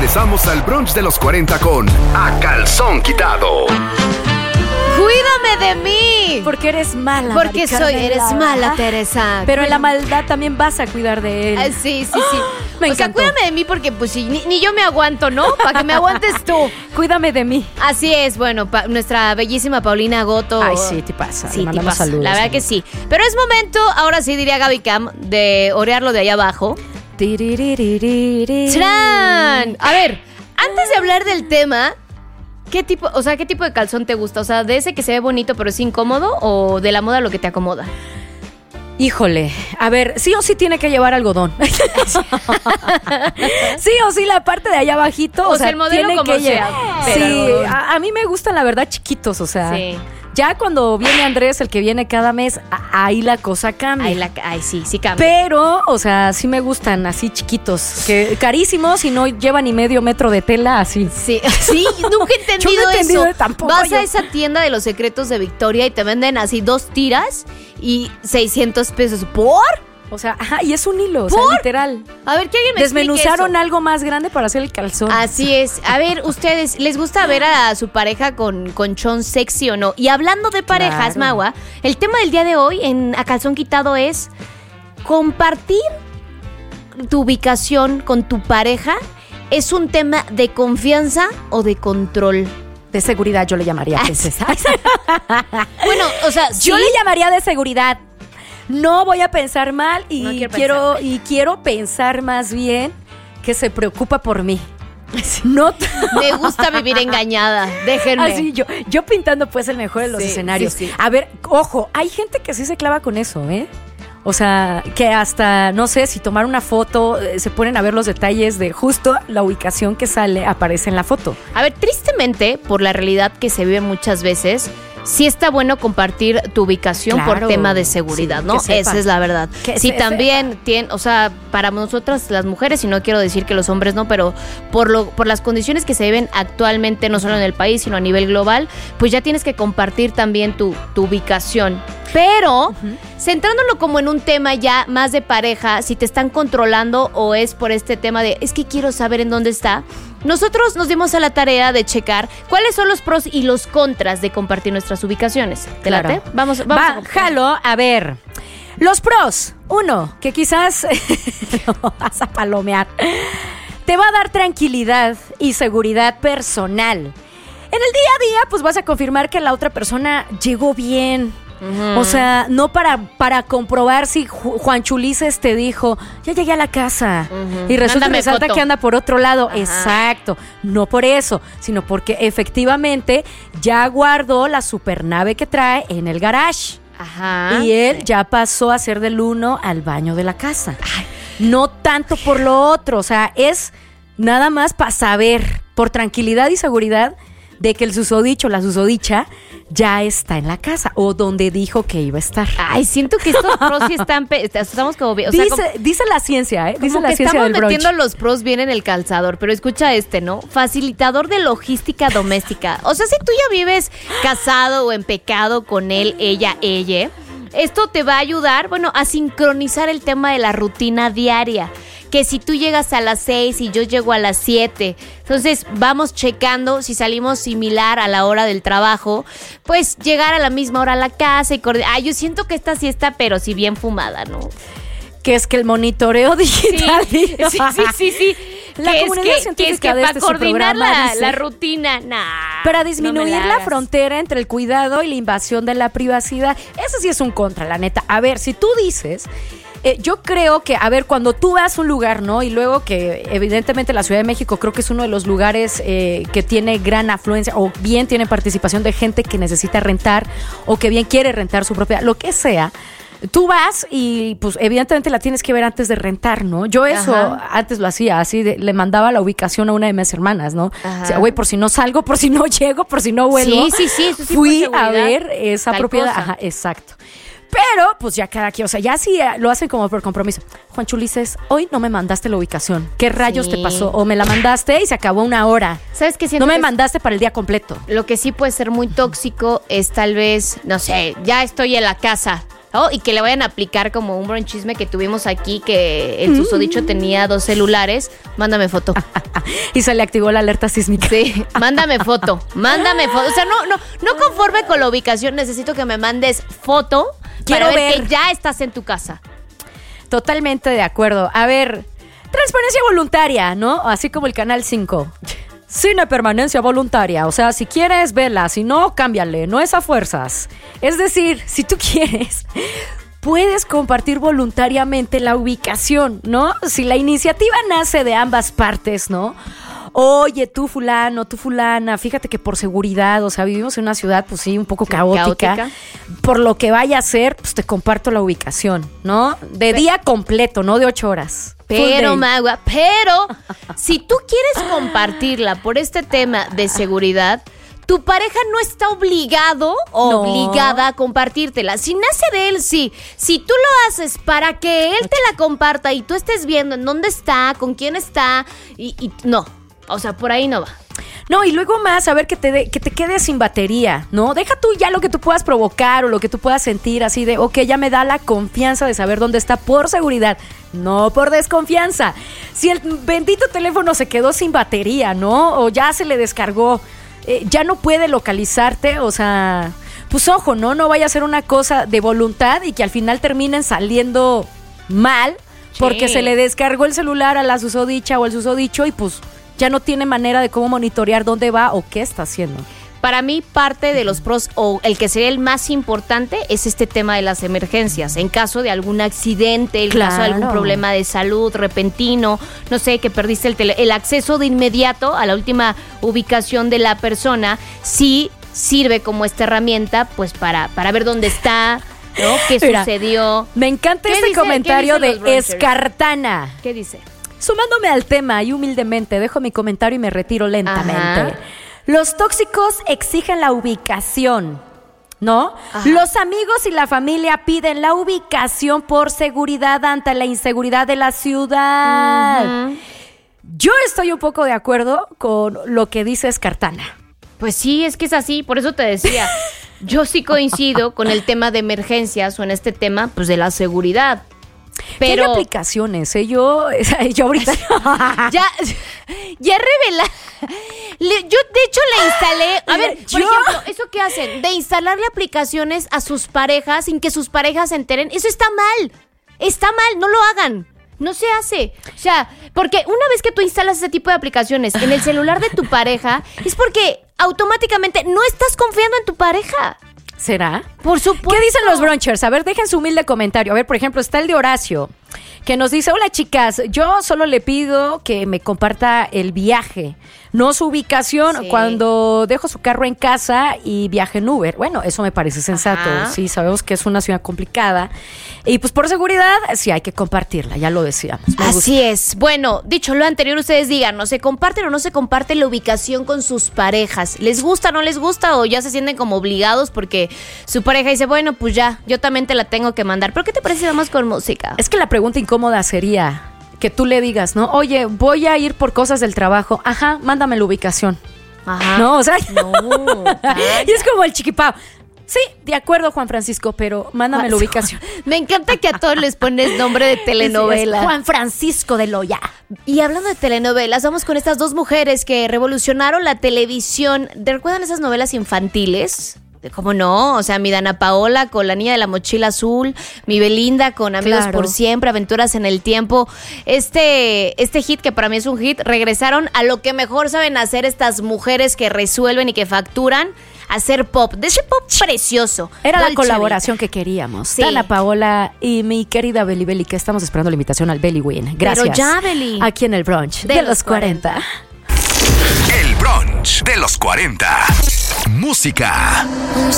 Regresamos al brunch de los 40 con A Calzón Quitado. ¡Cuídame de mí! Porque eres mala. Porque eres mala, Teresa. Pero en la maldad también vas a cuidar de él. Sí. Me o encantó. sea, cuídame de mí porque pues sí, ni yo me aguanto, ¿no? Para que me aguantes tú. Cuídame de mí. Así es, bueno, nuestra bellísima Paulina Goto. Ay, sí, te pasa. Sí, Le te mandamos pasa. saludos. La verdad que sí. Pero es momento, ahora sí diría Gaby Cam, de orearlo de allá abajo. ¡Tran! A ver, antes de hablar del tema, ¿qué tipo de calzón te gusta? O sea, ¿de ese que se ve bonito pero es incómodo o de la moda lo que te acomoda? Híjole, a ver, sí o sí tiene que llevar algodón. Sí o sí la parte de allá abajito. O sea, el modelo tiene como que sea. Sí, a mí me gustan la verdad chiquitos, o sea. Sí. Ya cuando viene Andrés, el que viene cada mes, ahí la cosa cambia. Ay, sí cambia. Pero, o sea, sí me gustan así chiquitos, que carísimos y no llevan ni medio metro de tela así. Sí, nunca he entendido, Yo no he entendido eso. tampoco Vas yo. a esa tienda de los secretos de Victoria y te venden así 2 tiras y 600 pesos. ¿Por? O sea, ajá, y es un hilo, o sea, literal. A ver, que alguien me Desmenuzaron explique eso. algo más grande para hacer el calzón. Así es. A ver, ustedes, ¿les gusta ver a su pareja con chon sexy o no? Y hablando de parejas, Claro. Magua, el tema del día de hoy en A Calzón Quitado es compartir tu ubicación con tu pareja. ¿Es un tema de confianza o de control? De seguridad yo le llamaría. Bueno, o sea, Yo sí. le llamaría de seguridad. No voy a pensar mal y No quiero quiero pensar más bien que se preocupa por mí. No Me gusta vivir engañada. Déjenme. así yo pintando pues el mejor de los Sí, escenarios. sí. A ver, ojo, hay gente que sí se clava con eso, ¿eh? O sea, que hasta, no sé, si tomar una foto, se ponen a ver los detalles de justo la ubicación que sale, aparece en la foto. A ver, tristemente, por la realidad que se vive muchas veces, sí está bueno compartir tu ubicación Claro, por tema de seguridad, sí, ¿no? que sepa. Esa es la verdad. Que Sí, se también tiene, o sea, para nosotras las mujeres, y no quiero decir que los hombres no, pero por las condiciones que se viven actualmente, no solo en el país, sino a nivel global, pues ya tienes que compartir también tu ubicación. Pero, centrándolo como en un tema ya más de pareja, si te están controlando o es por este tema de, es que quiero saber en dónde está, nosotros nos dimos a la tarea de checar cuáles son los pros y los contras de compartir nuestras ubicaciones. ¿Te Claro. late? Vamos Jalo, a ver. Los pros. 1, que quizás lo vas a palomear. Te va a dar tranquilidad y seguridad personal. En el día a día, pues vas a confirmar que la otra persona llegó bien. O sea, no para comprobar si Juan Chulices te dijo, ya llegué a la casa. Y Mándame resalta foto. que anda por otro lado. Ajá. Exacto. No por eso, sino porque efectivamente ya guardó la supernave que trae en el garage. Ajá. Y él ya pasó a ser del 1 al baño de la casa. No tanto por lo otro, o sea, es nada más para saber, por tranquilidad y seguridad, de que el susodicho, la susodicha, ya está en la casa o donde dijo que iba a estar. Ay, siento que estos pros sí estamos como bien. O sea, Dice la ciencia, ¿eh? como Dice la que ciencia estamos del brunch. metiendo los pros bien en el calzador, pero escucha ¿no? Facilitador de logística doméstica. O sea, si tú ya vives casado o en pecado con él, ella, esto te va a ayudar, bueno, a sincronizar el tema de la rutina diaria. Que si tú llegas a las 6 y yo llego a las 7, entonces vamos checando si salimos similar a la hora del trabajo, pues llegar a la misma hora a la casa y yo siento que esta sí está, pero sí bien fumada, ¿no? Que es que el monitoreo digital. Sí. La comunidad científica de para este coordinar programa dice, la rutina, para disminuir no me la hagas. frontera entre el cuidado y la invasión de la privacidad. Ese sí es un contra, la neta. A ver, si tú dices... yo creo que, a ver, cuando tú vas a un lugar, ¿no? Y luego que evidentemente la Ciudad de México creo que es uno de los lugares que tiene gran afluencia o bien tiene participación de gente que necesita rentar o que bien quiere rentar su propia, lo que sea. Tú vas y pues evidentemente la tienes que ver antes de rentar, ¿no? Yo eso antes lo hacía, así le mandaba la ubicación a una de mis hermanas, ¿no? O sea, güey, por si no salgo, por si no llego, por si no vuelvo. Sí, eso sí fui por a seguridad, ver esa tal propiedad. cosa. Ajá, exacto. Pero, pues ya cada quien, o sea, ya sí lo hacen como por compromiso. Juan Chulices, hoy no me mandaste la ubicación. ¿Qué rayos Sí. te pasó? O me la mandaste y se acabó una hora. ¿Sabes qué siento? No me que mandaste para el día completo. lo que sí puede ser muy tóxico es tal vez, no sé, ya estoy en la casa. Oh, y que le vayan a aplicar como un bronchisme que tuvimos aquí, que el susodicho tenía 2 celulares. Mándame foto. Y se le activó la alerta sísmica. Sí, mándame foto. O sea, no conforme con la ubicación, necesito que me mandes foto. Quiero para ver ver. que ya estás en tu casa. Totalmente de acuerdo. A ver, transparencia voluntaria, ¿no? Así como el Canal 5. Cine permanencia voluntaria. O sea, si quieres, vela. Si no, cámbiale. No es a fuerzas. Es decir, si tú quieres, puedes compartir voluntariamente la ubicación, ¿no? Si la iniciativa nace de ambas partes, ¿no? Oye, tú fulano, tú fulana, fíjate que por seguridad, o sea, vivimos en una ciudad, pues sí, un poco caótica. Por lo que vaya a ser, pues te comparto la ubicación, ¿no? De día completo, no de 8 horas. Pero, Magua, si tú quieres compartirla por este tema de seguridad, tu pareja no está obligado o obligada a compartírtela. Si nace de él, sí. Si tú lo haces para que él te la comparta y tú estés viendo en dónde está, con quién está, y no. O sea, por ahí no va. No, y luego más, a ver, que te quedes sin batería, ¿no? Deja tú ya lo que tú puedas provocar o lo que tú puedas sentir así de, ok, ya me da la confianza de saber dónde está por seguridad, no por desconfianza. Si el bendito teléfono se quedó sin batería, ¿no? O ya se le descargó, ya no puede localizarte, o sea, pues ojo, ¿no? No vaya a ser una cosa de voluntad y que al final terminen saliendo mal porque se le descargó el celular a la susodicha o al susodicho y pues ya no tiene manera de cómo monitorear dónde va o qué está haciendo. Para mí, parte de los pros, o el que sería el más importante, es este tema de las emergencias. En caso de algún accidente, en caso de algún problema de salud repentino, no sé, que perdiste el acceso de inmediato a la última ubicación de la persona, sí sirve como esta herramienta, pues para ver dónde está, ¿no? ¿Qué sucedió? Me encanta este comentario de Escartana. ¿Qué dice? Sumándome al tema y humildemente dejo mi comentario y me retiro lentamente. Ajá. Los tóxicos exigen la ubicación, ¿no? Ajá. Los amigos y la familia piden la ubicación por seguridad ante la inseguridad de la ciudad. Uh-huh. Yo estoy un poco de acuerdo con lo que dice Escartana. Pues sí, es que es así, por eso te decía. Yo sí coincido con el tema de emergencias o en este tema, pues de la seguridad. Pero hay aplicaciones, yo ahorita ya revela. Yo de hecho la instalé. A ver, por ejemplo, ¿eso qué hacen? De instalarle aplicaciones a sus parejas sin que sus parejas se enteren. Eso está mal. Está mal, no lo hagan. No se hace. O sea, porque una vez que tú instalas ese tipo de aplicaciones en el celular de tu pareja, es porque automáticamente no estás confiando en tu pareja. ¿Será? Por supuesto. ¿Qué dicen los brunchers? A ver, dejen su humilde comentario. A ver, por ejemplo, está el de Horacio, que nos dice, hola chicas, yo solo le pido que me comparta el viaje, no su ubicación cuando dejo su carro en casa y viaje en Uber. Bueno, eso me parece sensato. Ajá. Sí, sabemos que es una ciudad complicada. Y pues por seguridad, sí hay que compartirla, ya lo decíamos. Así es. Bueno, dicho lo anterior, ustedes digan, ¿no se comparten o no se comparte la ubicación con sus parejas? ¿Les gusta, no les gusta o ya se sienten como obligados porque su pareja dice, bueno, pues ya, yo también te la tengo que mandar? ¿Pero qué te parece si vamos con música? Es que la pregunta incómoda sería que tú le digas, ¿no? Oye, voy a ir por cosas del trabajo. Ajá, mándame la ubicación. Ajá. No, o sea, no. Y es como el chiquipao. Sí, de acuerdo, Juan Francisco, pero mándame la ubicación. Me encanta que a todos les pones nombre de telenovela. Juan Francisco de Loya. Y hablando de telenovelas, vamos con estas dos mujeres que revolucionaron la televisión. ¿Te recuerdan esas novelas infantiles? ¿Cómo no? O sea, mi Dana Paola con La Niña de la Mochila Azul, mi Belinda con Amigos por Siempre, Aventuras en el Tiempo. Este hit, que para mí es un hit, regresaron a lo que mejor saben hacer estas mujeres que resuelven y que facturan, hacer pop, de ese pop precioso. Era la colaboración que queríamos. Sí. Dana Paola y mi querida Beli Beli, que estamos esperando la invitación al Belly Win. Gracias. Pero ya, Beli. Aquí en el brunch de los 40. El brunch de los 40. Música. I'm